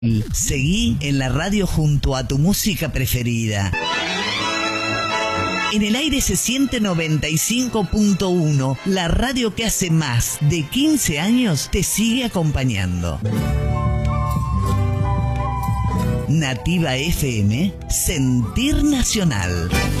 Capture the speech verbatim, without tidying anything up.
Seguí en la radio junto a tu música preferida. En el aire se siente noventa y cinco punto uno, la radio que hace más de quince años te sigue acompañando. Nativa F M, Sentir Nacional.